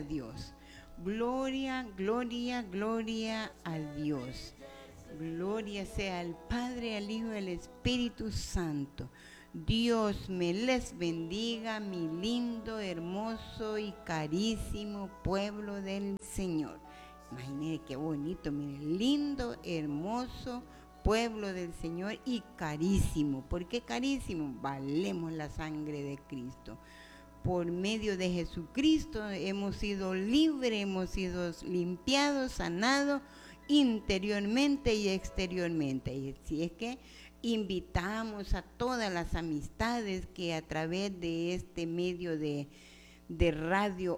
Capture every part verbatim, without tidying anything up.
Dios. Gloria, gloria, gloria a Dios. Gloria sea al Padre, al Hijo y al Espíritu Santo. Dios me les bendiga, mi lindo, hermoso y carísimo pueblo del Señor. Imagínense qué bonito, miren, lindo, hermoso pueblo del Señor y carísimo. ¿Por qué carísimo? Valemos la sangre de Cristo. Por medio de Jesucristo hemos sido libres, hemos sido limpiados, sanados interiormente y exteriormente. Y así es que invitamos a todas las amistades que a través de este medio de, de radio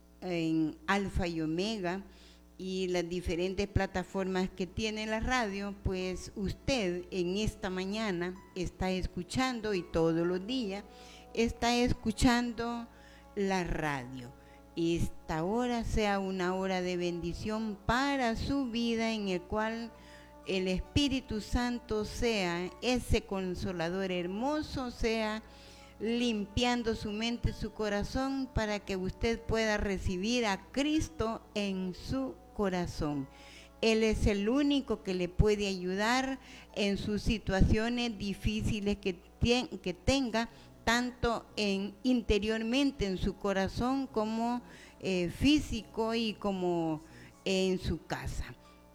en Alfa y Omega y las diferentes plataformas que tiene la radio, pues usted en esta mañana está escuchando y todos los días está escuchando la radio. Esta hora sea una hora de bendición para su vida, en el cual el Espíritu Santo sea ese consolador hermoso, sea limpiando su mente, su corazón, para que usted pueda recibir a Cristo en su corazón. Él es el único que le puede ayudar en sus situaciones difíciles que, que tenga, tanto en, interiormente en su corazón como eh, físico y como en su casa.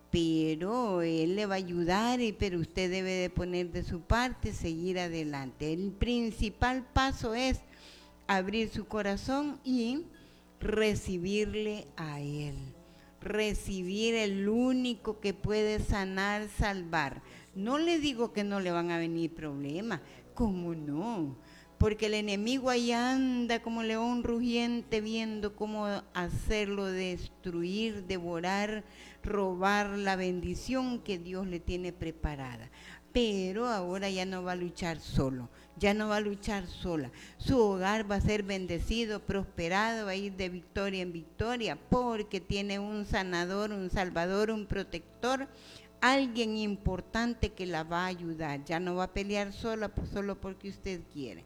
Pero Él le va a ayudar, y, pero usted debe de poner de su parte, seguir adelante. El principal paso es abrir su corazón y recibirle a Él. Recibir el único que puede sanar, salvar. No le digo que no le van a venir problemas, ¿cómo no? Porque el enemigo ahí anda como león rugiente viendo cómo hacerlo destruir, devorar, robar la bendición que Dios le tiene preparada. Pero ahora ya no va a luchar solo, ya no va a luchar sola. Su hogar va a ser bendecido, prosperado, va a ir de victoria en victoria, porque tiene un sanador, un salvador, un protector, alguien importante que la va a ayudar. Ya no va a pelear sola, pues solo porque usted quiere.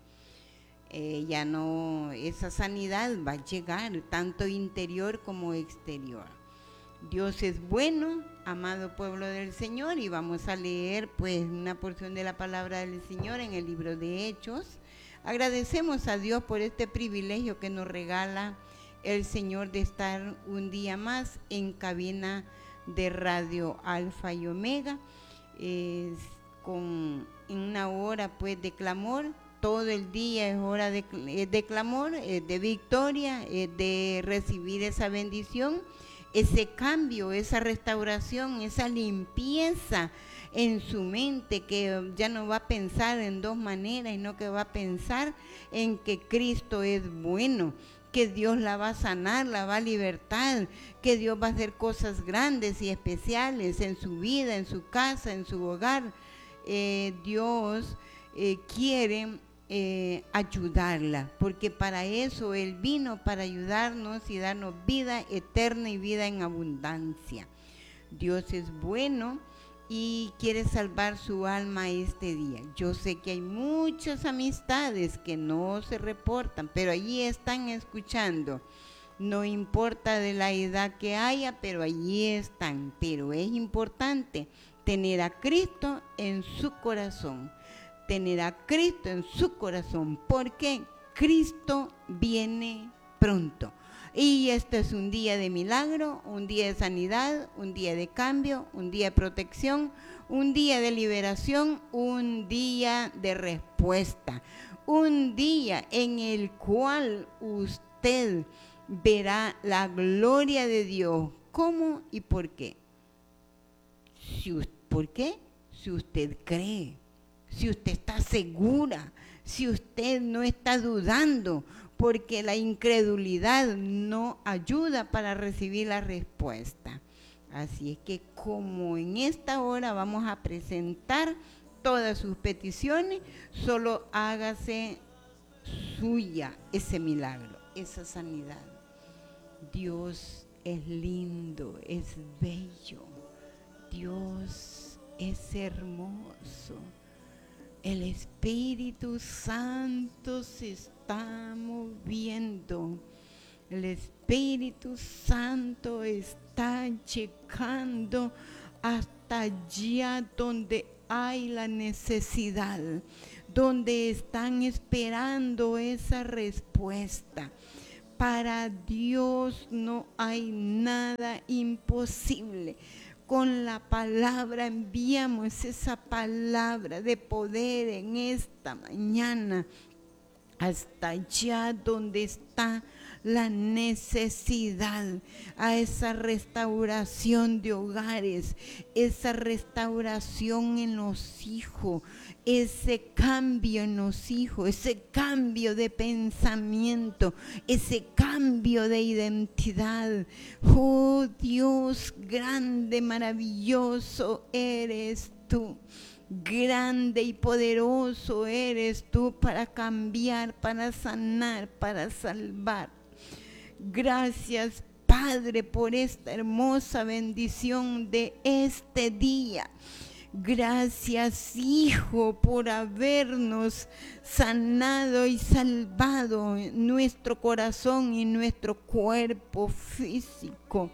Eh, ya no, esa sanidad va a llegar, tanto interior como exterior. Dios es bueno, amado pueblo del Señor, y vamos a leer pues una porción de la palabra del Señor en el libro de Hechos. Agradecemos a Dios por este privilegio que nos regala el Señor de estar un día más en cabina de radio Alfa y Omega, eh, con una hora pues de clamor. Todo el día es hora de, de clamor, de victoria, de recibir esa bendición, ese cambio, esa restauración, esa limpieza en su mente, que ya no va a pensar en dos maneras, sino que va a pensar en que Cristo es bueno, que Dios la va a sanar, la va a libertar, que Dios va a hacer cosas grandes y especiales en su vida, en su casa, en su hogar. Eh, Dios eh, quiere Eh, ayudarla, porque para eso Él vino, para ayudarnos y darnos vida eterna y vida en abundancia. Dios es bueno y quiere salvar su alma este día. Yo sé que hay muchas amistades que no se reportan, pero allí están escuchando. No importa de la edad que haya, pero allí están. Pero es importante tener a Cristo en su corazón. Tener a Cristo en su corazón, porque Cristo viene pronto. Y este es un día de milagro, un día de sanidad, un día de cambio, un día de protección, un día de liberación, un día de respuesta, un día en el cual usted verá la gloria de Dios. ¿Cómo y por qué? Si, ¿Por qué? Si usted cree. Si usted está segura, si usted no está dudando, porque la incredulidad no ayuda para recibir la respuesta. Así es que como en esta hora vamos a presentar todas sus peticiones, solo hágase suya ese milagro, esa sanidad. Dios es lindo, es bello, Dios es hermoso. El Espíritu Santo se está moviendo El Espíritu Santo está llegando hasta allá donde hay la necesidad, donde están esperando esa respuesta. Para Dios no hay nada imposible. Con la palabra enviamos esa palabra de poder en esta mañana, hasta allá donde está la necesidad, a esa restauración de hogares, esa restauración en los hijos, ese cambio en los hijos, ese cambio de pensamiento, ese cambio de identidad. Oh Dios grande, maravilloso eres tú. Grande y poderoso eres tú para cambiar, para sanar, para salvar. Gracias, Padre, por esta hermosa bendición de este día. Gracias, Hijo, por habernos sanado y salvado nuestro corazón y nuestro cuerpo físico.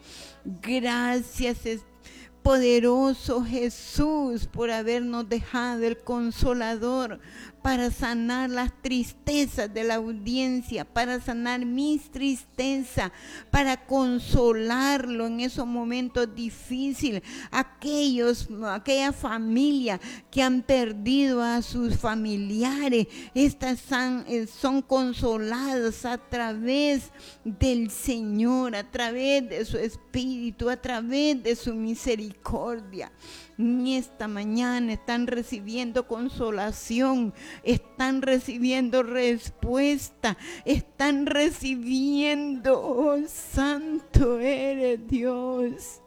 Gracias, Espíritu poderoso Jesús, por habernos dejado el Consolador para sanar las tristezas de la audiencia, para sanar mis tristezas, para consolarlo en esos momentos difíciles. Aquellos, aquella familia que han perdido a sus familiares, estas son, son consoladas a través del Señor, a través de su Espíritu, a través de su misericordia. En esta mañana están recibiendo consolación, están recibiendo respuesta, están recibiendo, oh, santo eres Dios.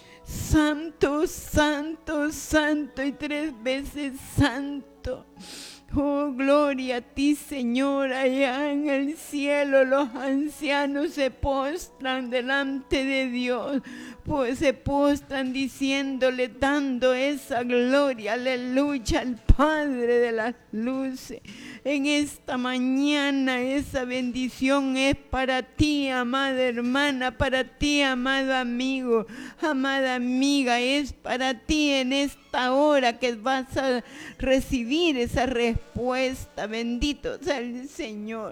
Santo, santo, santo y tres veces santo. Oh, gloria a ti, Señor. Allá en el cielo los ancianos se postran delante de Dios, pues se postran diciéndole, dando esa gloria, aleluya, al Padre de las luces. En esta mañana esa bendición es para ti, amada hermana, para ti, amado amigo, amada amiga, es para ti en esta hora que vas a recibir esa respuesta. Bendito sea el Señor.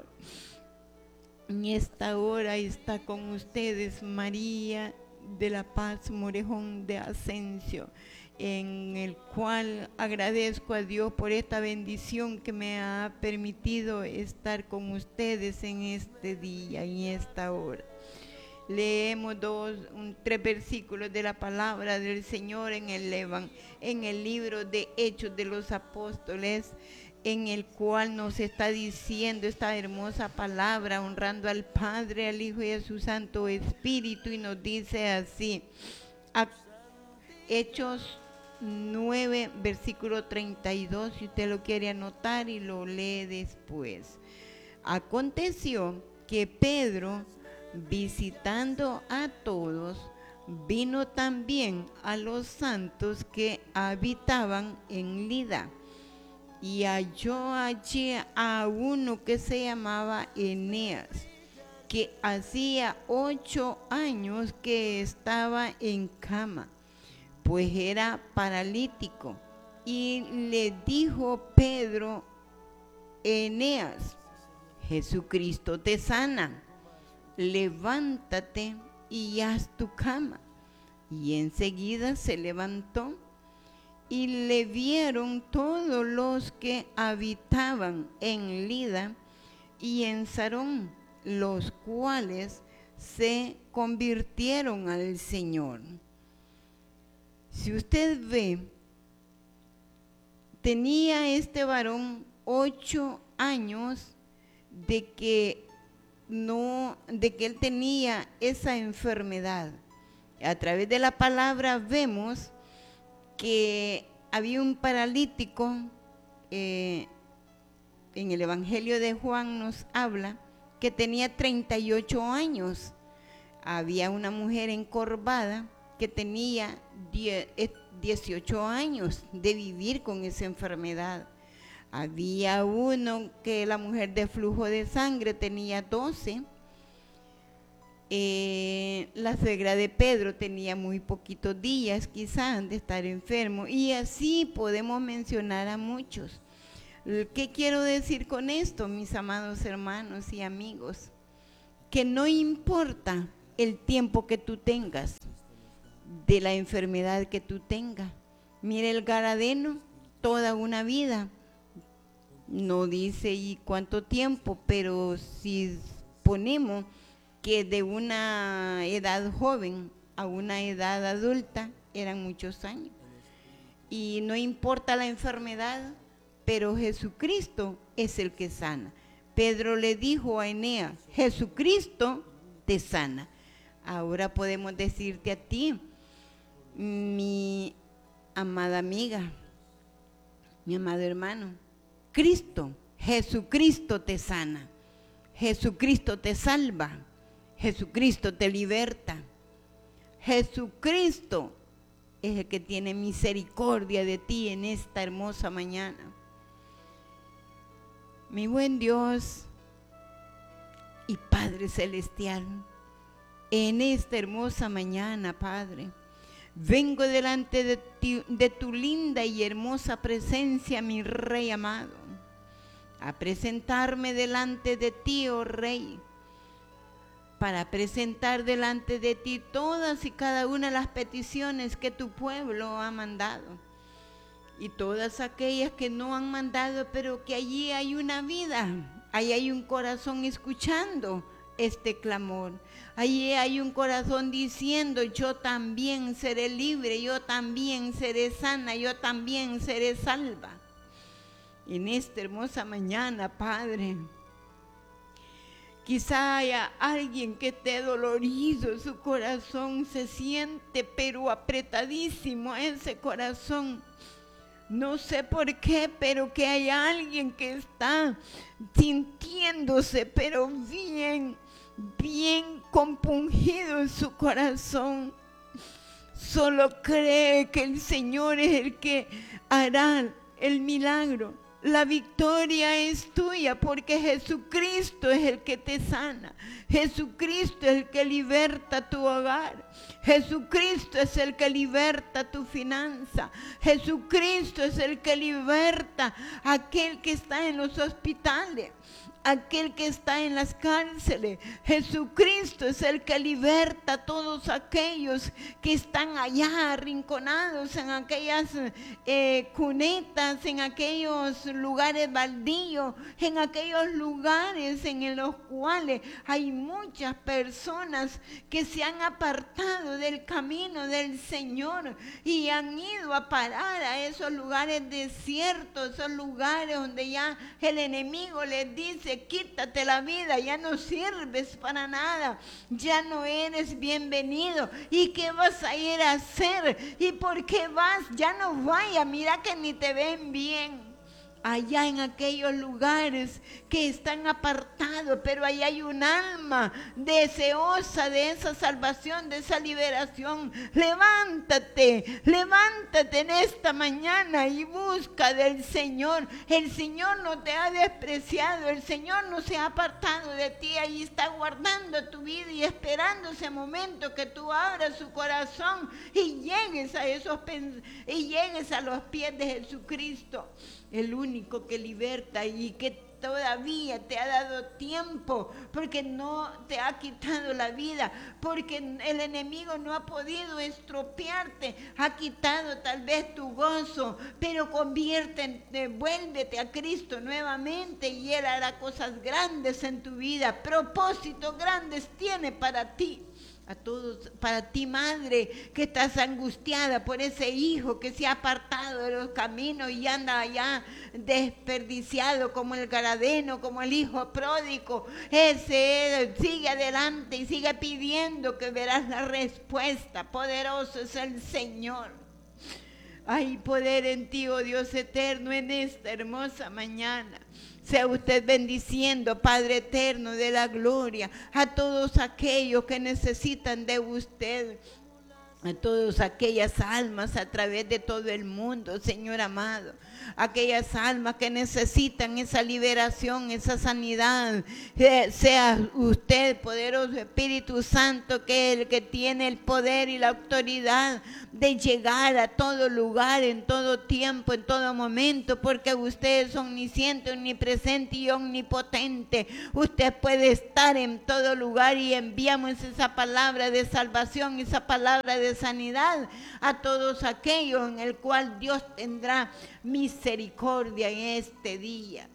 En esta hora está con ustedes María de la Paz Morejón de Asensio, en el cual agradezco a Dios por esta bendición que me ha permitido estar con ustedes en este día y en esta hora. Leemos dos, un, tres versículos de la palabra del Señor en el, en el libro de Hechos de los Apóstoles, en el cual nos está diciendo esta hermosa palabra, honrando al Padre, al Hijo y a su Santo Espíritu, y nos dice así, a, Hechos nueve, versículo treinta y dos, si usted lo quiere anotar y lo lee después. Aconteció que Pedro, visitando a todos, vino también a los santos que habitaban en Lida, y halló allí a uno que se llamaba Eneas, que hacía ocho años que estaba en cama, pues era paralítico. Y le dijo Pedro, Eneas, Jesucristo te sana, levántate y haz tu cama. Y enseguida se levantó, y le vieron todos los que habitaban en Lida y en Sarón, los cuales se convirtieron al Señor. Si usted ve, tenía este varón ocho años de que no, de que él tenía esa enfermedad. A través de la palabra vemos que había un paralítico, eh, en el Evangelio de Juan nos habla que tenía treinta y ocho años. Había una mujer encorvada que tenía dieciocho años de vivir con esa enfermedad. Había uno que la mujer de flujo de sangre tenía doce. Eh, la suegra de Pedro tenía muy poquitos días quizás de estar enfermo, y así podemos mencionar a muchos. ¿Qué quiero decir con esto, mis amados hermanos y amigos? Que no importa el tiempo que tú tengas de la enfermedad que tú tengas. Mire el Gadareno, toda una vida, no dice y cuánto tiempo, pero si ponemos que de una edad joven a una edad adulta eran muchos años. Y no importa la enfermedad, pero Jesucristo es el que sana. Pedro le dijo a Eneas, Jesucristo te sana. Ahora podemos decirte a ti, mi amada amiga, mi amado hermano, Cristo, Jesucristo te sana, Jesucristo te salva, Jesucristo te liberta. Jesucristo es el que tiene misericordia de ti en esta hermosa mañana. Mi buen Dios y Padre Celestial, en esta hermosa mañana, Padre, vengo delante de, ti, de tu linda y hermosa presencia, mi Rey amado, a presentarme delante de ti, oh Rey, para presentar delante de ti todas y cada una de las peticiones que tu pueblo ha mandado, y todas aquellas que no han mandado, pero que allí hay una vida, allí hay un corazón escuchando este clamor, allí hay un corazón diciendo, yo también seré libre, yo también seré sana, yo también seré salva. En esta hermosa mañana, Padre, quizá haya alguien que esté dolorido, su corazón se siente pero apretadísimo ese corazón. No sé por qué, pero que hay alguien que está sintiéndose pero bien, bien compungido en su corazón. Solo cree que el Señor es el que hará el milagro. La victoria es tuya porque Jesucristo es el que te sana. Jesucristo es el que liberta tu hogar. Jesucristo es el que liberta tu finanza. Jesucristo es el que liberta a aquel que está en los hospitales, aquel que está en las cárceles. Jesucristo es el que liberta a todos aquellos que están allá arrinconados en aquellas eh, cunetas, en aquellos lugares baldíos, en aquellos lugares en los cuales hay muchas personas que se han apartado del camino del Señor y han ido a parar a esos lugares desiertos, esos lugares donde ya el enemigo les dice, quítate la vida, ya no sirves para nada, ya no eres bienvenido. ¿Y qué vas a ir a hacer? ¿Y por qué vas? Ya no vaya, mira que ni te ven bien. Allá en aquellos lugares que están apartados, pero ahí hay un alma deseosa de esa salvación, de esa liberación. Levántate, levántate en esta mañana y busca del Señor. El Señor no te ha despreciado, el Señor no se ha apartado de ti, ahí está guardando tu vida y esperando ese momento que tú abras su corazón y llegues a esos y llegues a los pies de Jesucristo, el único que liberta y que todavía te ha dado tiempo, porque no te ha quitado la vida, porque el enemigo no ha podido estropearte, ha quitado tal vez tu gozo, pero conviértete, vuélvete a Cristo nuevamente y Él hará cosas grandes en tu vida, propósitos grandes tiene para ti. A todos, para ti madre que estás angustiada por ese hijo que se ha apartado de los caminos y anda allá desperdiciado como el Gadareno, como el hijo pródigo, ese sigue adelante y sigue pidiendo que verás la respuesta. Poderoso es el Señor. Hay poder en ti, oh Dios eterno, en esta hermosa mañana. Sea usted bendiciendo, Padre eterno de la gloria, a todos aquellos que necesitan de usted. a todas aquellas almas a través de todo el mundo, Señor amado, aquellas almas que necesitan esa liberación, esa sanidad, eh, sea usted, poderoso Espíritu Santo, que es el que tiene el poder y la autoridad de llegar a todo lugar, en todo tiempo, en todo momento, porque usted es omnisciente, omnipresente y omnipotente. Usted puede estar en todo lugar y enviamos esa palabra de salvación, esa palabra de sanidad a todos aquellos en el cual Dios tendrá misericordia en este día.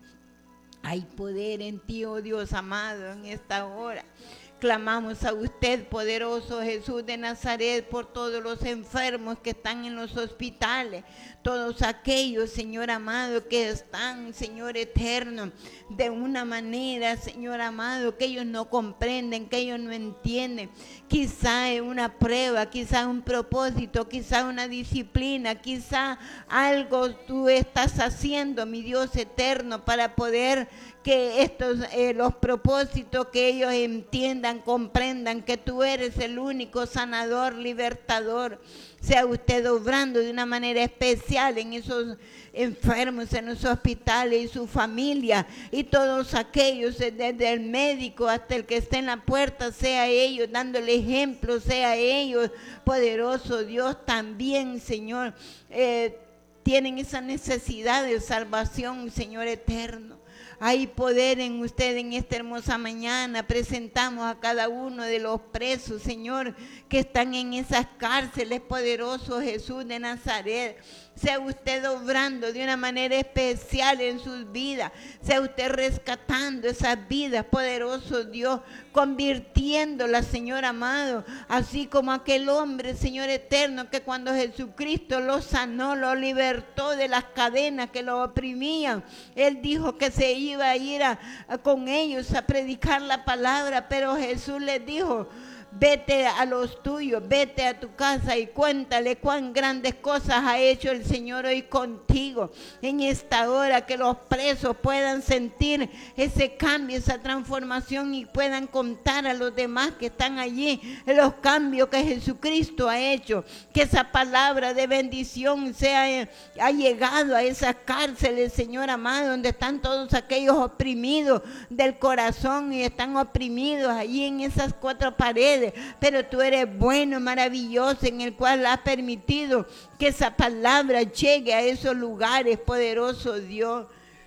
Hay poder en ti, oh Dios amado, en esta hora. Clamamos a usted, poderoso Jesús de Nazaret, por todos los enfermos que están en los hospitales, todos aquellos, Señor amado, que están, Señor eterno, de una manera, Señor amado, que ellos no comprenden, que ellos no entienden. Quizá es una prueba, quizá un propósito, quizá una disciplina, quizá algo tú estás haciendo, mi Dios eterno, para poder que estos, eh, los propósitos, que ellos entiendan, comprendan que tú eres el único sanador, libertador. Sea usted obrando de una manera especial en esos enfermos, en los hospitales y su familia, y todos aquellos, desde el médico hasta el que esté en la puerta, sea ellos dándole ejemplo, sea ellos, poderoso Dios, también, Señor, eh, tienen esa necesidad de salvación, Señor eterno. Hay poder en usted en esta hermosa mañana. Presentamos a cada uno de los presos, Señor, que están en esas cárceles, poderoso Jesús de Nazaret. Sea usted obrando de una manera especial en sus vidas. Sea usted rescatando esas vidas, poderoso Dios, convirtiéndolas, Señor amado, así como aquel hombre, Señor eterno, que cuando Jesucristo lo sanó, lo libertó de las cadenas que lo oprimían. Él dijo que se iba a ir a, a, con ellos a predicar la palabra, pero Jesús les dijo: vete a los tuyos, vete a tu casa y cuéntale cuán grandes cosas ha hecho el Señor hoy contigo. En esta hora que los presos puedan sentir ese cambio, esa transformación, y puedan contar a los demás que están allí los cambios que Jesucristo ha hecho. Que esa palabra de bendición sea, ha llegado a esas cárceles, Señor amado, donde están todos aquellos oprimidos del corazón y están oprimidos allí en esas cuatro paredes. Pero tú eres bueno, maravilloso, en el cual has permitido que esa palabra llegue a esos lugares, poderoso Dios.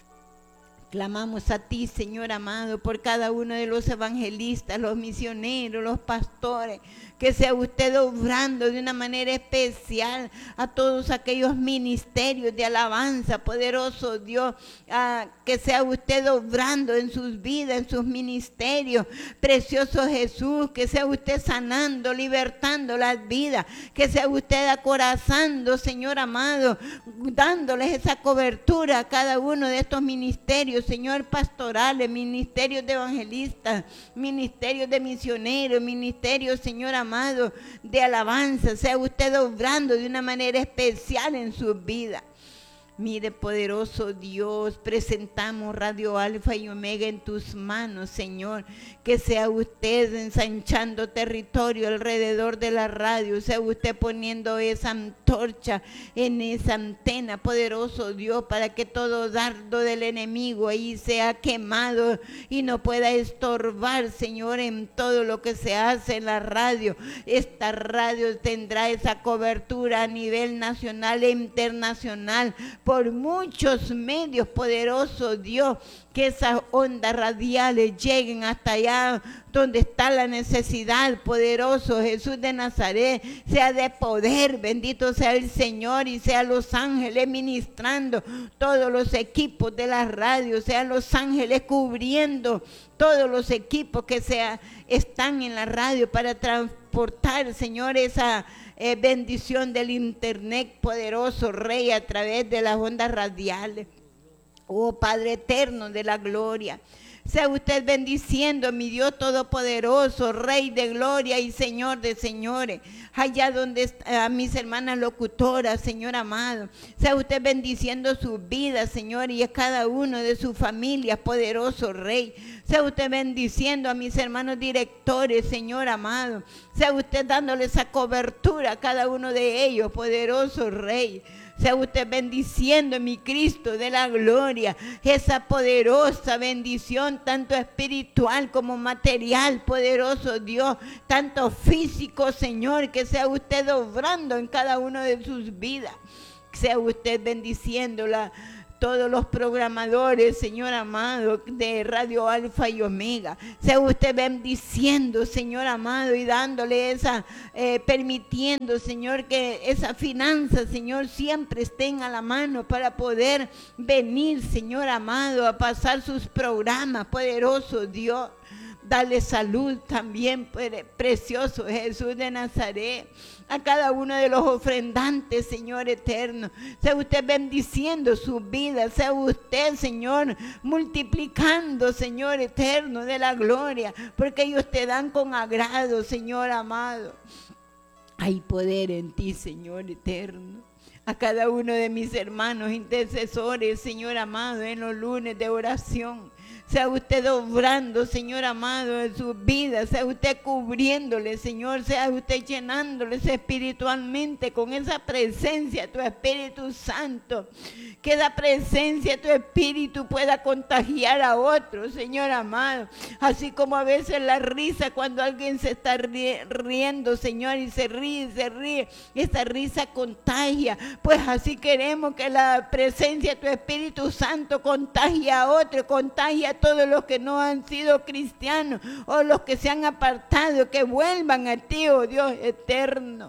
Clamamos a ti, Señor amado, por cada uno de los evangelistas, los misioneros, los pastores. Que sea usted obrando de una manera especial a todos aquellos ministerios de alabanza, poderoso Dios. Ah, que sea usted obrando en sus vidas, en sus ministerios, precioso Jesús. Que sea usted sanando, libertando las vidas. Que sea usted acorazando, Señor amado, dándoles esa cobertura a cada uno de estos ministerios, Señor, pastorales, ministerios de evangelistas, ministerios de misioneros, ministerios, Señor amado, amado, de alabanza. Sea usted obrando de una manera especial en su vida. Mire, poderoso Dios, presentamos Radio Alfa y Omega en tus manos, Señor. Que sea usted ensanchando territorio alrededor de la radio. Sea usted poniendo esa antorcha en esa antena, poderoso Dios, para que todo dardo del enemigo ahí sea quemado y no pueda estorbar, Señor, en todo lo que se hace en la radio. Esta radio tendrá esa cobertura a nivel nacional e internacional, por muchos medios, poderoso Dios. Que esas ondas radiales lleguen hasta allá donde está la necesidad, poderoso Jesús de Nazaret. Sea de poder, bendito sea el Señor, y sea los ángeles ministrando todos los equipos de la radio, sean los ángeles cubriendo todos los equipos que sea, están en la radio para transportar, Señor, esa eh, bendición del internet, poderoso Rey, a través de las ondas radiales. Oh Padre eterno de la gloria, Sea usted bendiciendo, mi Dios todopoderoso, Rey de gloria y Señor de señores. Allá donde están mis hermanas locutoras, Señor amado. Sea usted bendiciendo sus vidas, Señor, y a cada uno de sus familias, poderoso Rey. Sea usted bendiciendo a mis hermanos directores, Señor amado. Sea usted dándole esa cobertura a cada uno de ellos, poderoso Rey. Sea usted bendiciendo, mi Cristo de la gloria, esa poderosa bendición, tanto espiritual como material, poderoso Dios, tanto físico, Señor, que sea usted obrando en cada uno de sus vidas. Sea usted bendiciéndola. Todos los programadores, Señor amado, de Radio Alfa y Omega. Sea usted bendiciendo, Señor amado, y dándole esa, eh, permitiendo, Señor, que esa finanza, Señor, siempre estén a la mano para poder venir, Señor amado, a pasar sus programas, poderoso Dios. Dale salud también, precioso Jesús de Nazaret. A cada uno de los ofrendantes, Señor eterno. Sea usted bendiciendo su vida. Sea usted, Señor, multiplicando, Señor eterno, de la gloria. Porque ellos te dan con agrado, Señor amado. Hay poder en ti, Señor eterno. A cada uno de mis hermanos intercesores, Señor amado, en los lunes de oración. Sea usted obrando, Señor amado, en sus vidas. Sea usted cubriéndole, Señor. Sea usted llenándoles espiritualmente con esa presencia, tu Espíritu Santo. Que la presencia de tu Espíritu pueda contagiar a otros, Señor amado. Así como a veces la risa cuando alguien se está riendo, Señor, y se ríe, se ríe. Esa risa contagia. Pues así queremos que la presencia de tu Espíritu Santo contagie a otros, contagie a todos los que no han sido cristianos o los que se han apartado, que vuelvan a ti, oh Dios eterno.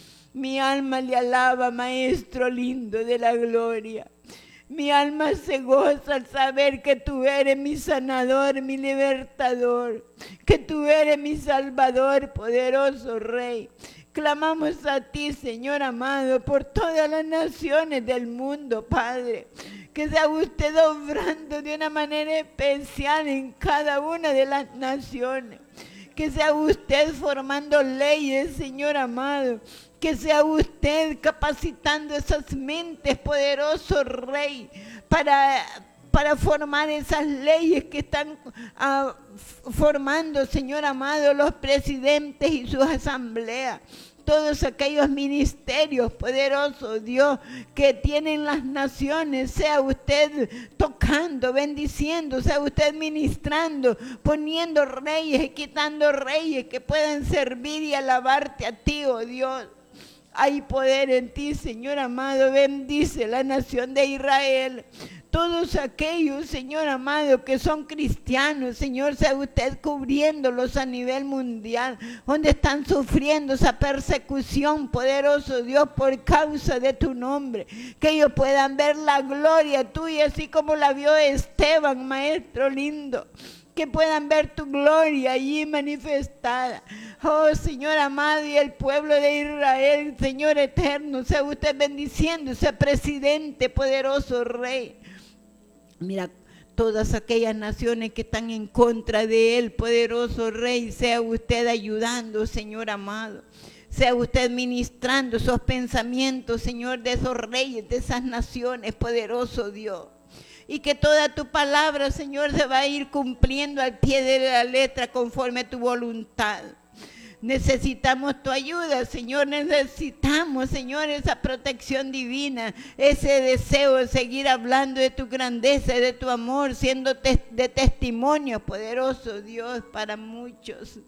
Mi alma le alaba, Maestro lindo de la gloria. Mi alma se goza al saber que tú eres mi sanador, mi libertador, que tú eres mi salvador, poderoso Rey. Clamamos a ti, Señor amado, por todas las naciones del mundo, Padre. Que sea usted obrando de una manera especial en cada una de las naciones. Que sea usted formando leyes, Señor amado. Que sea usted capacitando esas mentes, poderoso Rey, para, para formar esas leyes que están uh, formando, Señor amado, los presidentes y sus asambleas. Todos aquellos ministerios, poderoso Dios, que tienen las naciones, sea usted tocando, bendiciendo, sea usted ministrando, poniendo reyes y quitando reyes que puedan servir y alabarte a ti, oh Dios. Hay poder en ti, Señor amado, bendice la nación de Israel. Todos aquellos, Señor amado, que son cristianos, Señor, sea usted cubriéndolos a nivel mundial, donde están sufriendo esa persecución, poderoso Dios, por causa de tu nombre. Que ellos puedan ver la gloria tuya, así como la vio Esteban, Maestro lindo. Que puedan ver tu gloria allí manifestada. Oh, Señor amado, y el pueblo de Israel, Señor eterno, sea usted bendiciendo ese presidente, poderoso Rey. Mira, todas aquellas naciones que están en contra de él, poderoso Rey, sea usted ayudando, Señor amado. Sea usted ministrando esos pensamientos, Señor, de esos reyes, de esas naciones, poderoso Dios. Y que toda tu palabra, Señor, se va a ir cumpliendo al pie de la letra conforme a tu voluntad. Necesitamos tu ayuda, Señor, necesitamos, Señor, esa protección divina, ese deseo de seguir hablando de tu grandeza, de tu amor, siendo te- de testimonio, poderoso Dios, para muchos.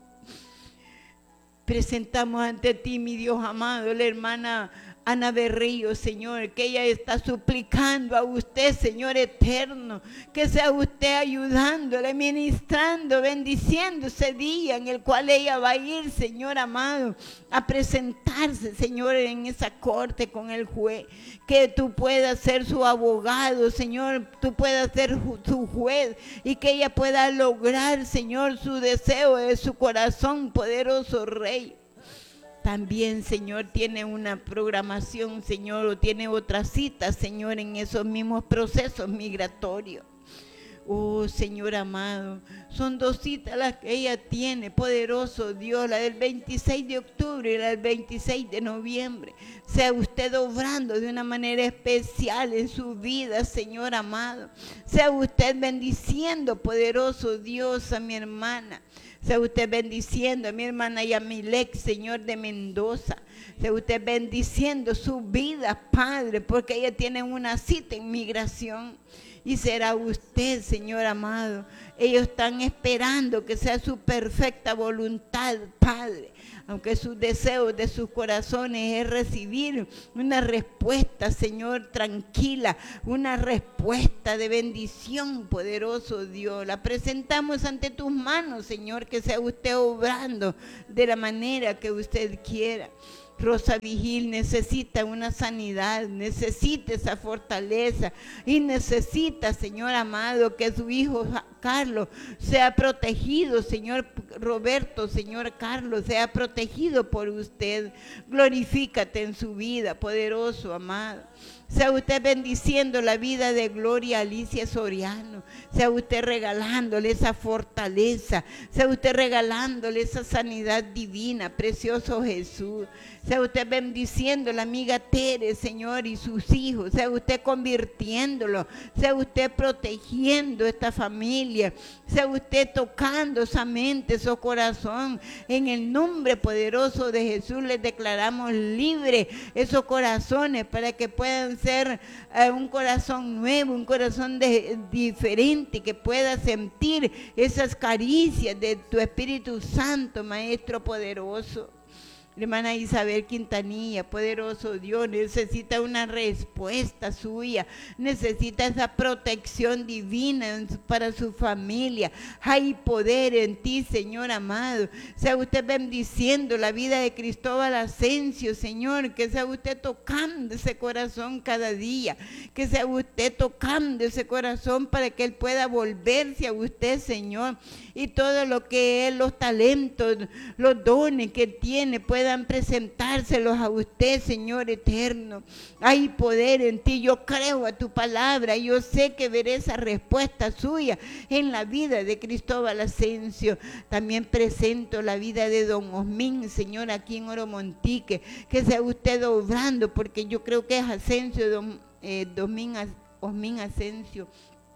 Presentamos ante ti, mi Dios amado, la hermana Ana Berrío, Señor, que ella está suplicando a usted, Señor eterno, que sea usted ayudándole, ministrando, bendiciendo ese día en el cual ella va a ir, Señor amado, a presentarse, Señor, en esa corte con el juez, que tú puedas ser su abogado, Señor, tú puedas ser su juez y que ella pueda lograr, Señor, su deseo de su corazón, poderoso Rey. También, Señor, tiene una programación, Señor, o tiene otra cita, Señor, en esos mismos procesos migratorios. Oh, Señor amado, son dos citas las que ella tiene, poderoso Dios, la del veintiséis de octubre y la del veintiséis de noviembre. Sea usted obrando de una manera especial en su vida, Señor amado. Sea usted bendiciendo, poderoso Dios, a mi hermana. Sea usted bendiciendo a mi hermana Yamilek, Señor, de Mendoza. Sea usted bendiciendo su vida, Padre, porque ella tiene una cita en migración. Y será usted, Señor amado. Ellos están esperando que sea su perfecta voluntad, Padre. Aunque sus deseos de sus corazones es recibir una respuesta, Señor, tranquila. Una respuesta de bendición, poderoso Dios. La presentamos ante tus manos, Señor, que sea usted obrando de la manera que usted quiera. Rosa Vigil necesita una sanidad, necesita esa fortaleza y necesita, Señor amado, que su hijo Carlos sea protegido, Señor Roberto, Señor Carlos, sea protegido por usted. Glorifícate en su vida, poderoso amado. Sea usted bendiciendo la vida de Gloria Alicia Soriano. Sea usted regalándole esa fortaleza. Sea usted regalándole esa sanidad divina, precioso Jesús. Sea usted bendiciendo la amiga Tere, Señor, y sus hijos. Sea usted convirtiéndolo. Sea usted protegiendo esta familia. Sea usted tocando esa mente, su corazón. En el nombre poderoso de Jesús les declaramos libre esos corazones para que puedan ser uh, un corazón nuevo, un corazón de, diferente, que pueda sentir esas caricias de tu Espíritu Santo, Maestro poderoso. Hermana Isabel Quintanilla, poderoso Dios, necesita una respuesta suya, necesita esa protección divina para su familia. Hay poder en ti, Señor amado. Sea usted bendiciendo la vida de Cristóbal Asensio, Señor, que sea usted tocando ese corazón cada día, que sea usted tocando ese corazón para que él pueda volverse a usted, Señor, y todo lo que él, los talentos, los dones que tiene, pueda presentárselos a usted, Señor eterno. Hay poder en ti, yo creo a tu palabra, yo sé que veré esa respuesta suya en la vida de Cristóbal Asensio. También presento la vida de don Osmín, Señor, aquí en Oromontique, que sea usted obrando, porque yo creo que es Asensio, don, eh, Osmín, Osmín Asensio.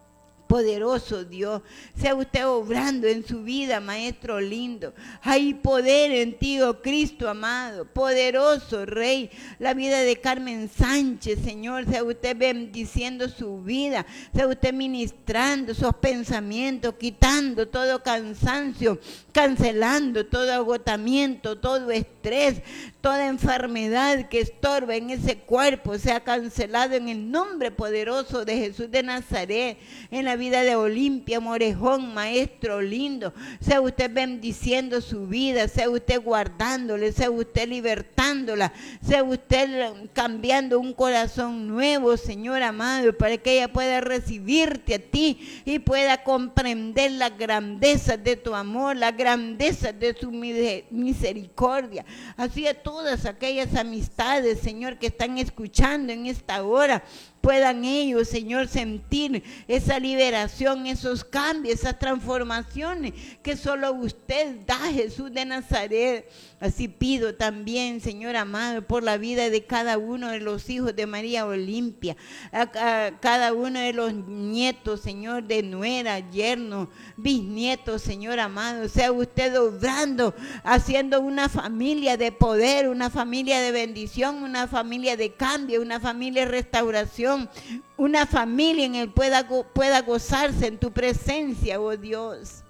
Poderoso Dios, sea usted obrando en su vida, Maestro lindo. Hay poder en ti, oh Cristo amado, poderoso Rey. La vida de Carmen Sánchez, Señor, sea usted bendiciendo su vida, sea usted ministrando sus pensamientos, quitando todo cansancio, cancelando todo agotamiento, todo estrés, toda enfermedad que estorba en ese cuerpo, sea cancelado en el nombre poderoso de Jesús de Nazaret. En la vida de Olimpia Morejón, Maestro lindo, sea usted bendiciendo su vida, sea usted guardándole, sea usted libertándola, sea usted cambiando un corazón nuevo, Señor amado, para que ella pueda recibirte a ti y pueda comprender la grandeza de tu amor, la grandeza de tu misericordia. Así a todas aquellas amistades, Señor, que están escuchando en esta hora, puedan ellos, Señor, sentir esa liberación, esos cambios, esas transformaciones que solo usted da, Jesús de Nazaret. Así pido también, Señor amado, por la vida de cada uno de los hijos de María Olimpia, a, a cada uno de los nietos, Señor, de nuera, yerno, bisnietos, Señor amado. Sea usted obrando, haciendo una familia de poder, una familia de bendición, una familia de cambio, una familia de restauración, una familia en el que pueda, pueda gozarse en tu presencia, oh Dios.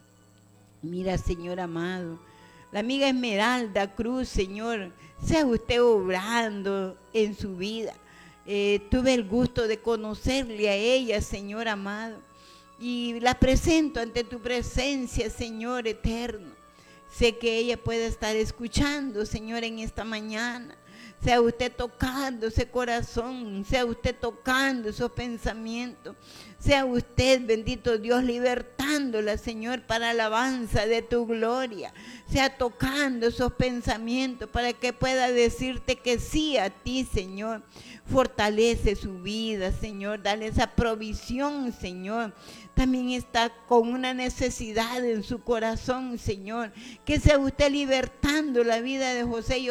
Mira, Señor amado, la amiga Esmeralda Cruz, Señor, sea usted obrando en su vida. Eh, tuve el gusto de conocerle a ella, Señor amado, y la presento ante tu presencia, Señor eterno. Sé que ella puede estar escuchando, Señor, en esta mañana. Sea usted tocando ese corazón, sea usted tocando esos pensamientos, sea usted, bendito Dios, libertando usándola, Señor, para alabanza de tu gloria. Sea tocando esos pensamientos para que pueda decirte que sí a ti, Señor. Fortalece su vida, Señor. Dale esa provisión, Señor. También está con una necesidad en su corazón, Señor. Que sea usted libertando la vida de José,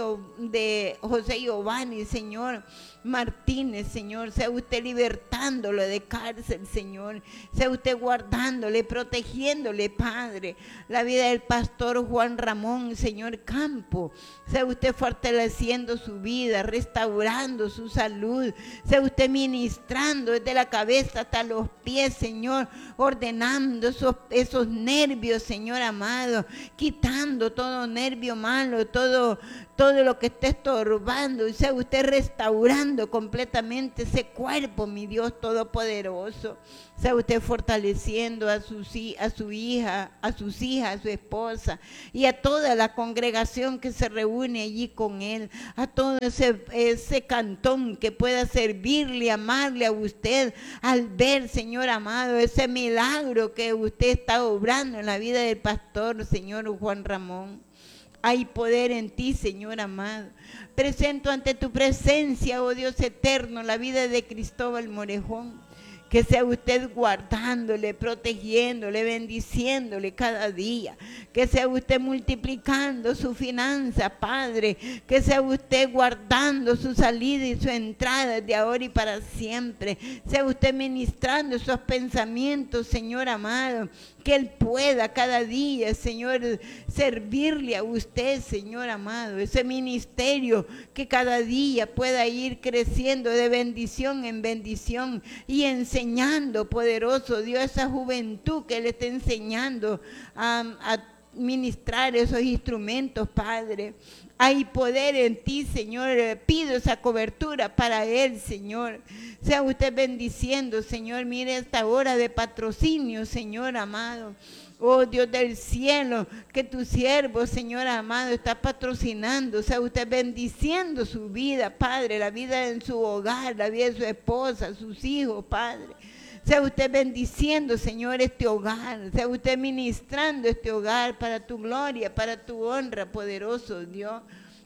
de José Giovanni, Señor Martínez, Señor. Sea usted libertándolo de cárcel, Señor. Sea usted guardándole, protegiéndole, Padre. La vida del pastor Juan Ramón, Señor Campo. Sea usted fortaleciendo su vida, restaurando su salud. Sea usted ministrando desde la cabeza hasta los pies, Señor. Ordenando esos, esos nervios, Señor amado. Quitando todo nervio malo, todo, todo lo que esté estorbando. Y sea usted restaurando completamente ese cuerpo, mi Dios todopoderoso. Sea usted fortaleciendo a, sus, a su hija, a sus hijas, a su esposa y a toda la congregación que se reúne allí con él, a todo ese, ese cantón que pueda servirle, amarle a usted al ver, Señor amado, ese milagro que usted está obrando en la vida del pastor, Señor Juan Ramón. Hay poder en ti, Señor amado. Presento ante tu presencia, oh Dios eterno, la vida de Cristóbal Morejón. Que sea usted guardándole, protegiéndole, bendiciéndole cada día. Que sea usted multiplicando su finanza, Padre. Que sea usted guardando su salida y su entrada de ahora y para siempre. Sea usted ministrando esos pensamientos, Señor amado. Que Él pueda cada día, Señor, servirle a usted, Señor amado. Ese ministerio que cada día pueda ir creciendo de bendición en bendición y enseñando, poderoso Dios, esa juventud que le está enseñando a, a ministrar esos instrumentos, Padre. Hay poder en ti, Señor. Pido esa cobertura para él, Señor. Sea usted bendiciendo, Señor. Mire esta hora de patrocinio, Señor amado. Oh Dios del cielo, que tu siervo, Señor amado, está patrocinando. Sea usted bendiciendo su vida, Padre, la vida en su hogar, la vida de su esposa, sus hijos, Padre. Sea usted bendiciendo, Señor, este hogar. Sea usted ministrando este hogar para tu gloria, para tu honra, poderoso Dios.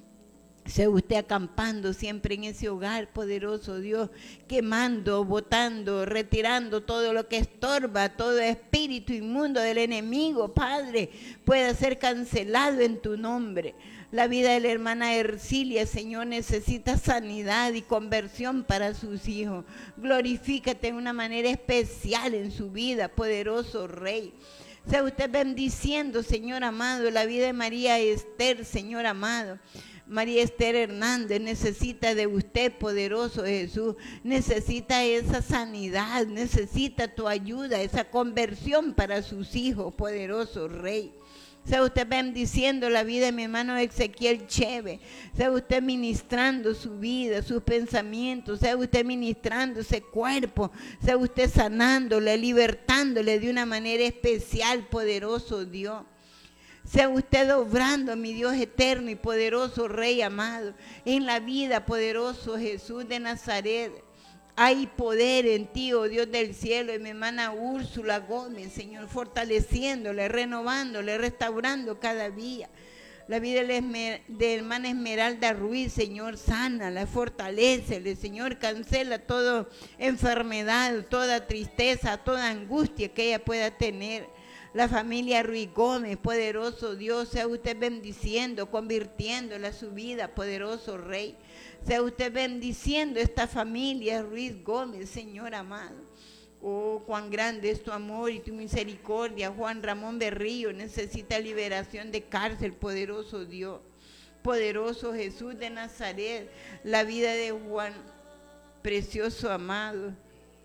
Sea usted acampando siempre en ese hogar, poderoso Dios, quemando, botando, retirando todo lo que estorba, todo espíritu inmundo del enemigo, Padre, pueda ser cancelado en tu nombre. La vida de la hermana Ercilia, Señor, necesita sanidad y conversión para sus hijos. Glorifícate de una manera especial en su vida, poderoso Rey. Sea usted bendiciendo, Señor amado, la vida de María Esther, Señor amado. María Esther Hernández necesita de usted, poderoso Jesús. Necesita esa sanidad, necesita tu ayuda, esa conversión para sus hijos, poderoso Rey. Sea usted bendiciendo la vida de mi hermano Ezequiel Cheve. Sea usted ministrando su vida, sus pensamientos. Sea usted ministrando ese cuerpo. Sea usted sanándole, libertándole de una manera especial, poderoso Dios. Sea usted obrando, mi Dios eterno y poderoso Rey amado, en la vida, poderoso Jesús de Nazaret. Hay poder en ti, oh Dios del cielo, y mi hermana Úrsula Gómez, Señor, fortaleciéndole, renovándole, restaurando cada día. La vida de la hermana Esmeralda Ruiz, Señor, sánala, fortalécele, Señor, cancela toda enfermedad, toda tristeza, toda angustia que ella pueda tener. La familia Ruiz Gómez, poderoso Dios, sea usted bendiciendo, convirtiéndola a su vida, poderoso Rey. Sea usted bendiciendo esta familia Ruiz Gómez, Señor amado. Oh, cuán grande es tu amor y tu misericordia. Juan Ramón Berrío necesita liberación de cárcel, poderoso Dios. Poderoso Jesús de Nazaret, la vida de Juan, precioso amado.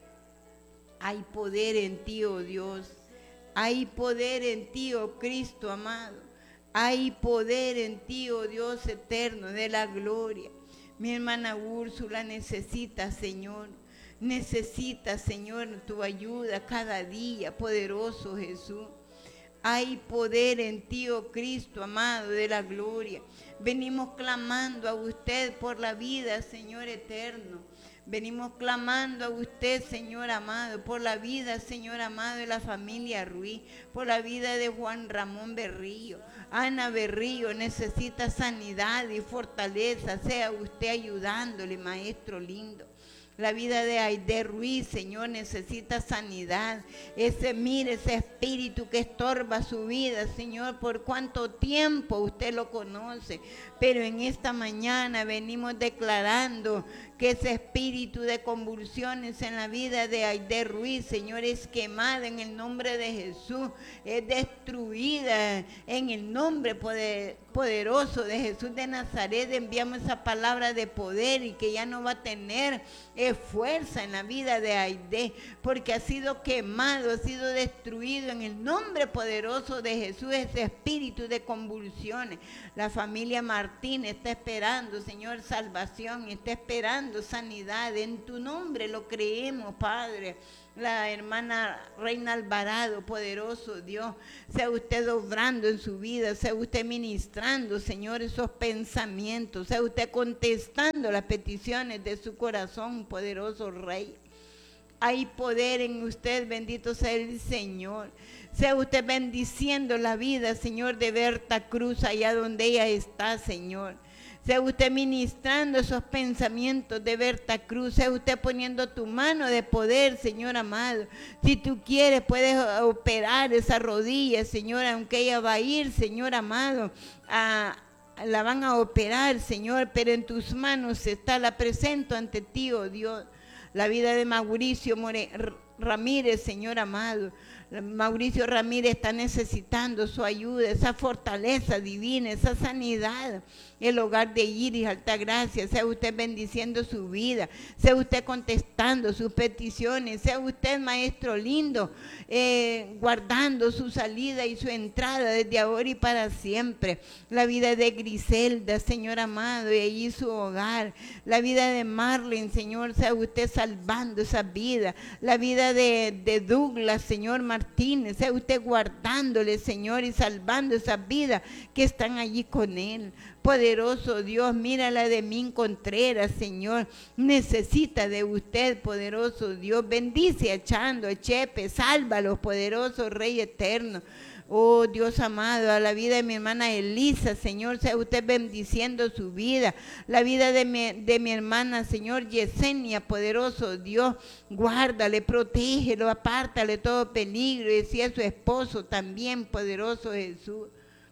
Hay poder en ti, oh Dios. Hay poder en ti, oh Cristo amado. Hay poder en ti, oh Dios eterno de la gloria. Mi hermana Úrsula necesita, Señor, necesita, Señor, tu ayuda cada día, poderoso Jesús. Hay poder en ti, oh Cristo amado de la gloria. Venimos clamando a usted por la vida, Señor eterno. Venimos clamando a usted, Señor amado, por la vida, Señor amado, de la familia Ruiz, por la vida de Juan Ramón Berrío. Ana Berrío necesita sanidad y fortaleza. Sea usted ayudándole, maestro lindo. La vida de Aide Ruiz, Señor, necesita sanidad. Ese, mire, ese espíritu que estorba su vida, Señor, por cuánto tiempo usted lo conoce. Pero en esta mañana venimos declarando que ese espíritu de convulsiones en la vida de Aide Ruiz, Señor, es quemada en el nombre de Jesús, es destruida en el nombre poder, poderoso de Jesús de Nazaret. Enviamos esa palabra de poder y que ya no va a tener eh, fuerza en la vida de Aide, porque ha sido quemado, ha sido destruido en el nombre poderoso de Jesús, ese espíritu de convulsiones. La familia Martínez está esperando, Señor, salvación, está esperando sanidad. En tu nombre lo creemos, Padre. La hermana Reina Alvarado, poderoso Dios, sea usted obrando en su vida, sea usted ministrando, Señor, esos pensamientos, sea usted contestando las peticiones de su corazón, poderoso Rey. Hay poder en usted, bendito sea el Señor. Sea usted bendiciendo la vida, Señor, de Berta Cruz, allá donde ella está, Señor. Sea usted ministrando esos pensamientos de Berta Cruz. Sea usted poniendo tu mano de poder, Señor amado. Si tú quieres, puedes operar esa rodilla, Señor, aunque ella va a ir, Señor amado, a... la van a operar, Señor, pero en tus manos está, la presento ante ti, oh Dios. La vida de Mauricio More, Ramírez, Señor amado. Mauricio Ramírez está necesitando su ayuda, esa fortaleza divina, esa sanidad. El hogar de Iris Altagracia, sea usted bendiciendo su vida, sea usted contestando sus peticiones, sea usted, maestro lindo, eh, guardando su salida y su entrada desde ahora y para siempre. La vida de Griselda, Señor amado, y allí su hogar. La vida de Marlene, Señor, sea usted salvando esa vida. La vida de, de Douglas, Señor Martínez, sea usted guardándole, Señor, y salvando esas vidas que están allí con él. Poderoso Dios, mira la de Min Contreras, Señor, necesita de usted, poderoso Dios. Bendice a Chando, a Chepe, sálvalos, poderoso Rey eterno. Oh Dios amado, a la vida de mi hermana Elisa, Señor, sea usted bendiciendo su vida. La vida de mi, de mi hermana, Señor, Yesenia, poderoso Dios, guárdale, protégelo, apártale todo peligro. Y si es su esposo también, poderoso Jesús.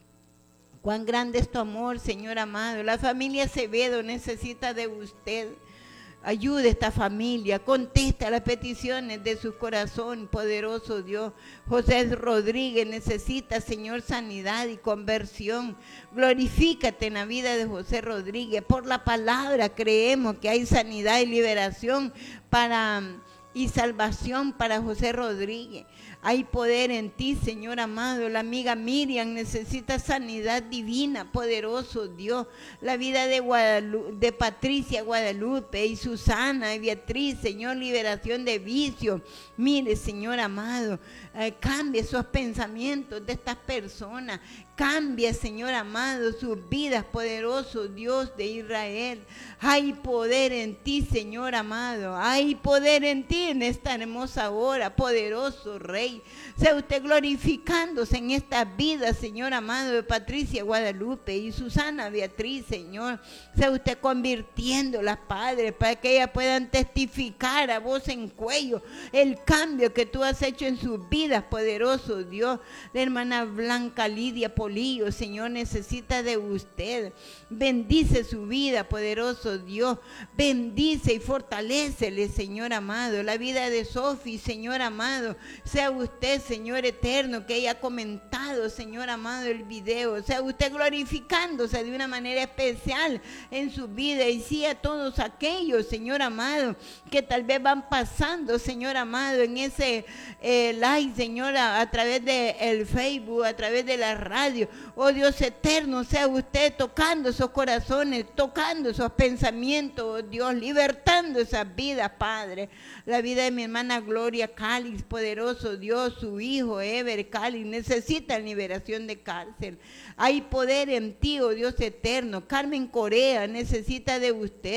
Cuán grande es tu amor, Señor amado. La familia Acevedo necesita de usted. Ayude a esta familia, contesta las peticiones de su corazón, poderoso Dios. José Rodríguez necesita, Señor, sanidad y conversión. Glorifícate en la vida de José Rodríguez. Por la palabra creemos que hay sanidad y liberación para, y salvación para José Rodríguez. Hay poder en ti, Señor amado. La amiga Miriam necesita sanidad divina, poderoso Dios. La vida de, Guadalupe, de Patricia Guadalupe y Susana y Beatriz, Señor, liberación de vicio. Mire, Señor amado, eh, cambie esos pensamientos de estas personas. Cambia, Señor amado, sus vidas, poderoso Dios de Israel. Hay poder en ti, Señor amado. Hay poder en ti en esta hermosa hora, poderoso Rey. Sea usted glorificándose en estas vidas, Señor amado, de Patricia Guadalupe y Susana Beatriz, Señor. Sea usted convirtiéndolas, Padre, para que ellas puedan testificar a voz en cuello el cambio que tú has hecho en sus vidas, poderoso Dios. La hermana Blanca Lidia Polillo, Señor, necesita de usted. Bendice su vida, poderoso Dios. Bendice y fortalécele, Señor amado. La vida de Sofi, Señor amado. Sea usted, Señor eterno, que haya comentado, Señor amado, el video. Sea usted glorificándose de una manera especial en su vida. Y sí a todos aquellos, Señor amado, que tal vez van pasando, Señor amado, en ese eh, live, Señor, a, a través de el Facebook, a través de la radio. Oh Dios eterno, sea usted tocando esos corazones, tocando esos pensamientos, oh Dios, libertando esas vidas, Padre. La vida de mi hermana Gloria Calix, poderoso Dios, su hijo Ever Calix, necesita liberación de cárcel. Hay poder en ti, oh Dios eterno. Carmen Corea necesita de usted.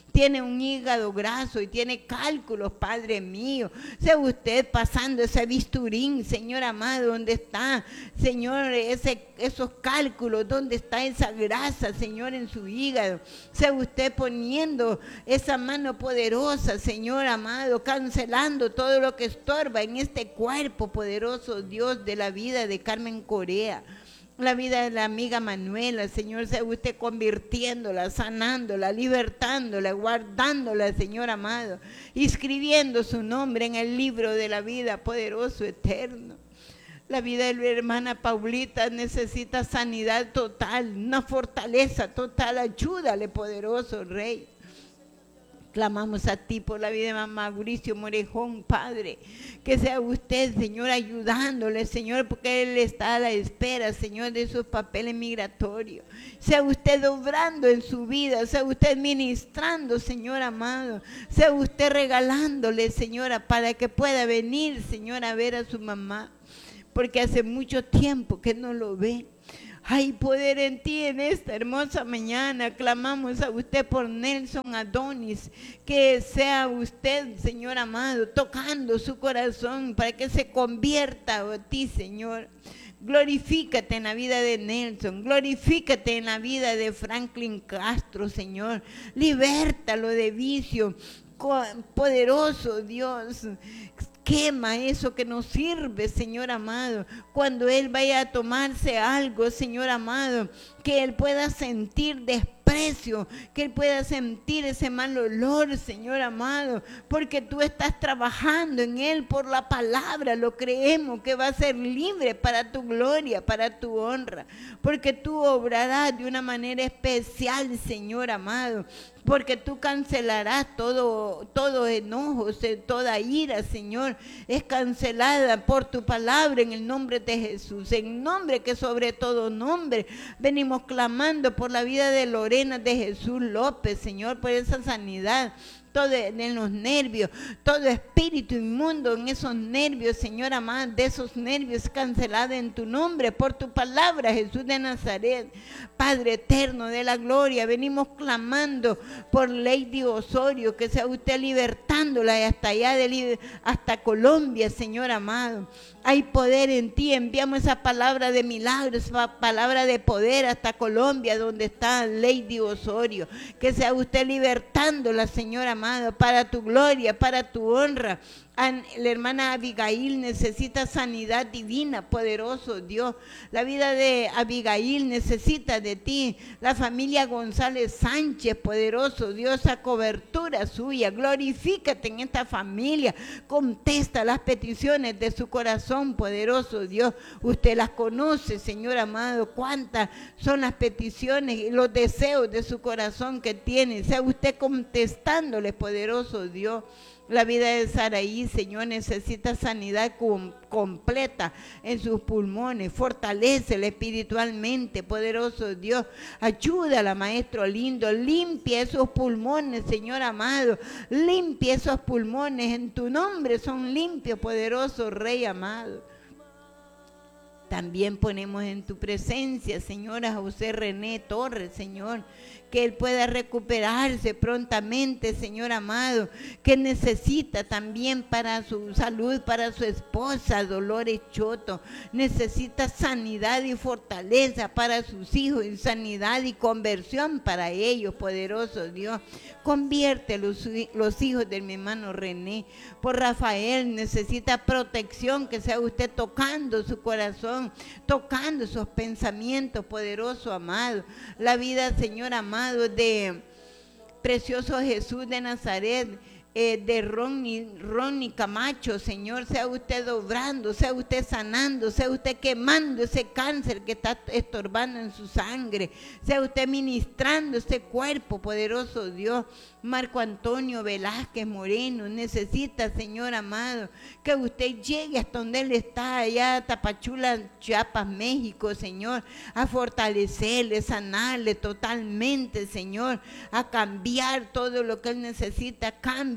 tiene un hígado graso y tiene cálculos, Padre mío. Sea usted pasando ese bisturín, Señor amado, ¿dónde está, Señor, ese, esos cálculos? ¿Dónde está esa grasa, Señor, en su hígado? Sea usted poniendo esa mano poderosa, Señor amado, cancelando todo lo que estorba en este cuerpo poderoso, Dios, de la vida de Carmen Corea, la vida de la amiga Manuela, Señor, sea usted convirtiéndola, sanándola, libertándola, guardándola, Señor amado, inscribiendo su nombre en el libro de la vida, poderoso, eterno. La vida de la hermana Paulita necesita sanidad total, una fortaleza total. Ayúdale, poderoso Rey. Clamamos a ti por la vida de Mauricio Morejón, Padre, que sea usted, Señor, ayudándole, Señor, porque él está a la espera, Señor, de sus papeles migratorios. Sea usted obrando en su vida, sea usted ministrando, Señor amado, sea usted regalándole, Señora, para que pueda venir, Señor, a ver a su mamá, porque hace mucho tiempo que no lo ve. Hay poder en ti en esta hermosa mañana. Clamamos a usted por Nelson Adonis, que sea usted, Señor amado, tocando su corazón para que se convierta a ti, Señor. Glorifícate en la vida de Nelson, glorifícate en la vida de Franklin Castro, Señor. Libértalo de vicio, poderoso Dios. Quema eso que nos sirve, Señor amado. Cuando Él vaya a tomarse algo, Señor amado, que Él pueda sentir desprecio, que Él pueda sentir ese mal olor, Señor amado, porque tú estás trabajando en Él por la palabra. Lo creemos que va a ser libre para tu gloria, para tu honra, porque tú obrarás de una manera especial, Señor amado, porque tú cancelarás todo, todo enojo, toda ira, Señor, es cancelada por tu palabra en el nombre de Jesús, en nombre que sobre todo nombre. Venimos clamando por la vida de Lorena de Jesús López, Señor, por esa sanidad. Todo en los nervios, todo espíritu inmundo en esos nervios, Señor amado, de esos nervios cancelado en tu nombre, por tu palabra, Jesús de Nazaret. Padre eterno de la gloria, venimos clamando por Lady Osorio, que sea usted libertándola hasta allá, de, hasta Colombia, Señor amado. Hay poder en ti, enviamos esa palabra de milagros, esa palabra de poder hasta Colombia, donde está Lady Osorio. Que sea usted libertándola, Señor amado, para tu gloria, para tu honra. La hermana Abigail necesita sanidad divina, poderoso Dios. La vida de Abigail necesita de ti. La familia González Sánchez, poderoso Dios, a cobertura suya. Glorifícate en esta familia. Contesta las peticiones de su corazón, poderoso Dios. Usted las conoce, Señor amado. Cuántas son las peticiones y los deseos de su corazón que tiene. Sea usted contestándole, poderoso Dios. La vida de Saraí, Señor, necesita sanidad com completa en sus pulmones. Fortalécela espiritualmente, poderoso Dios. Ayúdala, Maestro lindo. Limpia esos pulmones, Señor amado. Limpia esos pulmones. En tu nombre son limpios, poderoso Rey amado. También ponemos en tu presencia, Señor, a José René Torres, Señor, que él pueda recuperarse prontamente, Señor amado, que necesita también para su salud, para su esposa, Dolores Choto, necesita sanidad y fortaleza para sus hijos, y sanidad y conversión para ellos, poderoso Dios. Convierte los, los hijos de mi hermano René. Por Rafael necesita protección, que sea usted tocando su corazón, tocando sus pensamientos, poderoso amado. La vida, Señor amado, de precioso Jesús de Nazaret, eh, de Ronnie, Ronnie Camacho, Señor, sea usted obrando, sea usted sanando, sea usted quemando ese cáncer que está estorbando en su sangre, sea usted ministrando ese cuerpo, poderoso Dios. Marco Antonio Velázquez Moreno necesita, Señor amado, que usted llegue hasta donde él está, allá a Tapachula, Chiapas, México, Señor, a fortalecerle, sanarle totalmente, Señor, a cambiar todo lo que él necesita. Cambia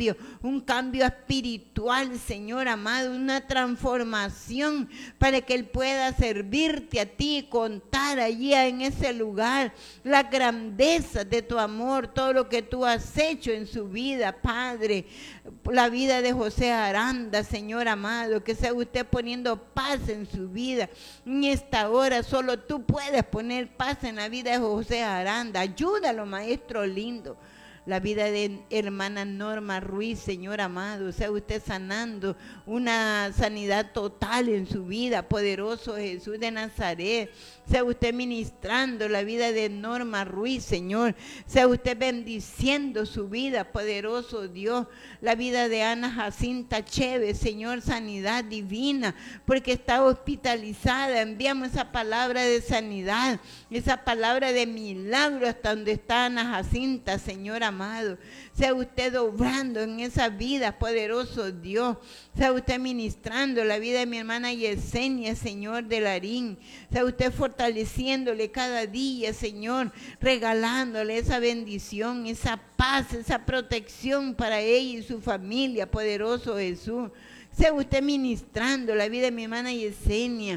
cambio, un cambio espiritual, Señor amado, una transformación para que Él pueda servirte a ti y contar allí en ese lugar la grandeza de tu amor, todo lo que tú has hecho en su vida, Padre. La vida de José Aranda, Señor amado, que sea usted poniendo paz en su vida. En esta hora solo tú puedes poner paz en la vida de José Aranda. Ayúdalo, Maestro lindo. La vida de hermana Norma Ruiz, Señor amado, sea usted sanando una sanidad total en su vida, poderoso Jesús de Nazaret. Sea usted ministrando la vida de Norma Ruiz, Señor. Sea usted bendiciendo su vida, poderoso Dios. La vida de Ana Jacinta Chévez, Señor, sanidad divina, porque está hospitalizada. Enviamos esa palabra de sanidad, esa palabra de milagro hasta donde está Ana Jacinta, Señor amado. Sea usted obrando en esa vida, poderoso Dios. Sea usted ministrando la vida de mi hermana Yesenia, Señor, de Larín. Sea usted fortaleciéndole cada día, Señor, regalándole esa bendición, esa paz, esa protección para ella y su familia, poderoso Jesús. Sea usted ministrando la vida de mi hermana Yesenia,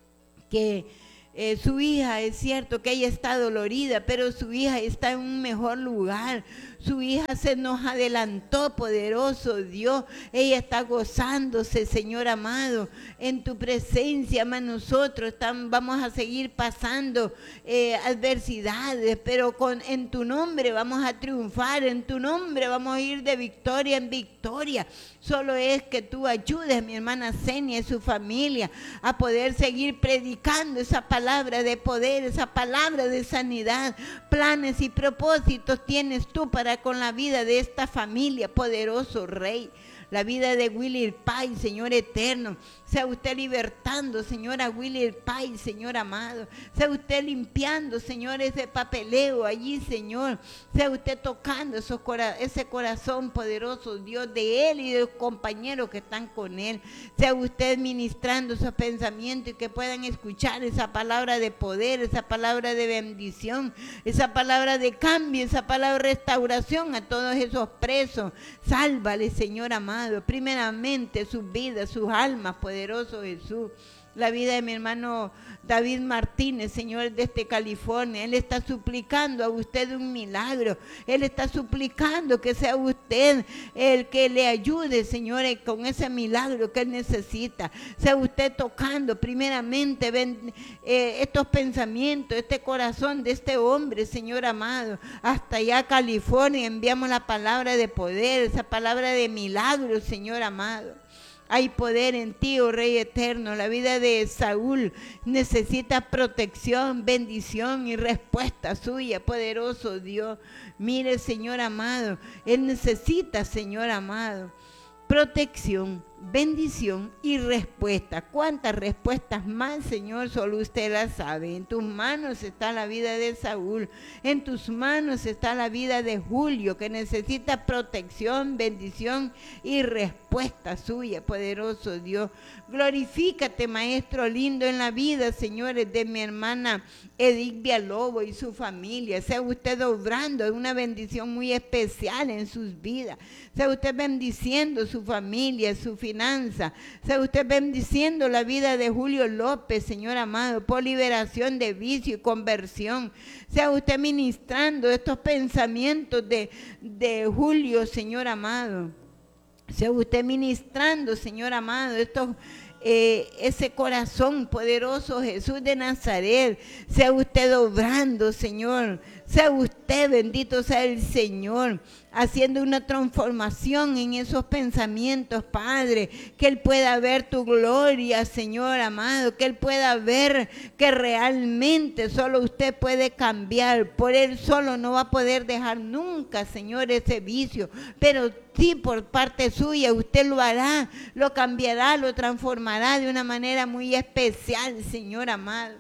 que Eh, su hija, es cierto que ella está dolorida, pero su hija está en un mejor lugar. Su hija se nos adelantó, poderoso Dios. Ella está gozándose, Señor amado, en tu presencia. Más nosotros estamos, vamos a seguir pasando eh, adversidades, pero con, en tu nombre vamos a triunfar. En tu nombre vamos a ir de victoria en victoria. Solo es que tú ayudes a mi hermana Zenia y su familia a poder seguir predicando esa palabra de poder, esa palabra de sanidad. Planes y propósitos tienes tú para con la vida de esta familia, poderoso Rey. La vida de Willy Pay, Señor eterno. Sea usted libertando, Señora Willy Pay, Señor amado. Sea usted limpiando, Señor, ese papeleo allí, Señor. Sea usted tocando esos cora ese corazón poderoso, Dios, de él y de los compañeros que están con él. Sea usted ministrando esos pensamientos y que puedan escuchar esa palabra de poder, esa palabra de bendición, esa palabra de cambio, esa palabra de restauración a todos esos presos. Sálvale, Señor amado. Primeramente sus vidas, sus almas, poderoso Jesús. La vida de mi hermano David Martínez, Señor, desde California. Él está suplicando a usted un milagro. Él está suplicando que sea usted el que le ayude, Señor, con ese milagro que él necesita. Sea usted tocando primeramente ven, eh, estos pensamientos, este corazón de este hombre, Señor amado. Hasta allá California enviamos la palabra de poder, esa palabra de milagro, Señor amado. Hay poder en ti, oh Rey eterno. La vida de Saúl necesita protección, bendición y respuesta suya, poderoso Dios. Mire, Señor amado, él necesita, Señor amado, protección, bendición y respuesta. ¿Cuántas respuestas más, Señor? Solo usted las sabe. En tus manos está la vida de Saúl. En tus manos está la vida de Julio, que necesita protección, bendición y respuesta suya, poderoso Dios. Glorifícate, Maestro lindo, en la vida, señores, de mi hermana Edith Villalobos y su familia. Sea usted obrando una bendición muy especial en sus vidas. Sea usted bendiciendo su familia, su finanza. Sea usted bendiciendo la vida de Julio López, Señor amado, por liberación de vicio y conversión. Sea usted ministrando estos pensamientos de, de Julio, Señor amado. Sea usted ministrando, Señor amado, estos Eh, ese corazón poderoso, Jesús de Nazaret. Sea usted obrando, Señor. Sea usted, bendito sea el Señor, haciendo una transformación en esos pensamientos, Padre. Que Él pueda ver tu gloria, Señor amado. Que Él pueda ver que realmente solo usted puede cambiar. Por Él solo no va a poder dejar nunca, Señor, ese vicio. Pero sí, por parte suya, usted lo hará, lo cambiará, lo transformará de una manera muy especial, Señor amado.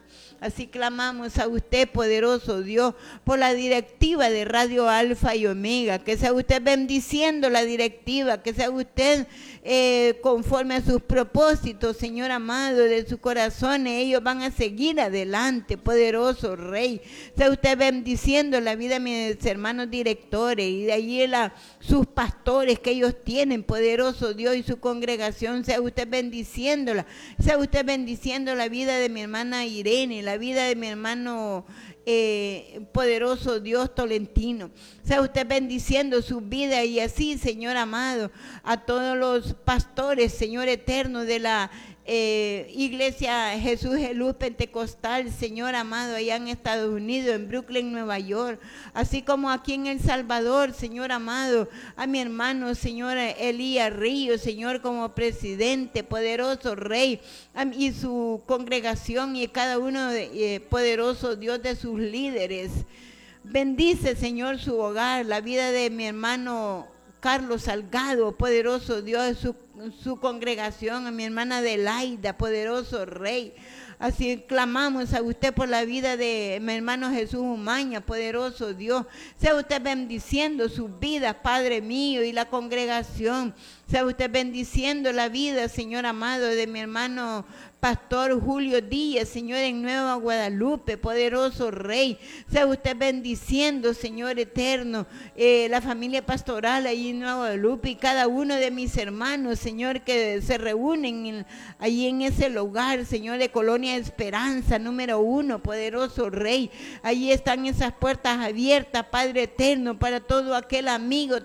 Así clamamos a usted, poderoso Dios, por la directiva de Radio Alfa y Omega, que sea usted bendiciendo la directiva, que sea usted eh, conforme a sus propósitos, Señor amado, de su corazón, ellos van a seguir adelante, poderoso Rey. Sea usted bendiciendo la vida de mis hermanos directores y de allí la, sus pastores que ellos tienen, poderoso Dios, y su congregación, sea usted bendiciéndola, sea usted bendiciendo la vida de mi hermana Irene, la vida de mi hermano Eh, poderoso Dios Tolentino. Sea usted bendiciendo su vida y así, Señor amado, a todos los pastores, Señor eterno, de la eh, Iglesia Jesús de Luz Pentecostal, Señor amado, allá en Estados Unidos, en Brooklyn, Nueva York, así como aquí en El Salvador, Señor amado, a mi hermano, Señor Elías Ríos, Señor, como presidente, poderoso Rey, y su congregación y cada uno, de, eh, poderoso Dios, de sus líderes. Bendice, Señor, su hogar, la vida de mi hermano Carlos Salgado, poderoso Dios, su, su congregación, a mi hermana Adelaida, poderoso Rey. Así clamamos a usted por la vida de mi hermano Jesús Umaña, poderoso Dios. Sea usted bendiciendo sus vidas, Padre mío, y la congregación. Sea usted bendiciendo la vida, Señor amado, de mi hermano Pastor Julio Díaz, Señor, en Nueva Guadalupe, poderoso Rey. Sea usted bendiciendo, Señor eterno, eh, la familia pastoral allí en Nueva Guadalupe y cada uno de mis hermanos, Señor, que se reúnen en, allí en ese lugar, Señor, de Colonia Esperanza, número uno, poderoso Rey. Allí están esas puertas abiertas, Padre eterno, para todo aquel amigo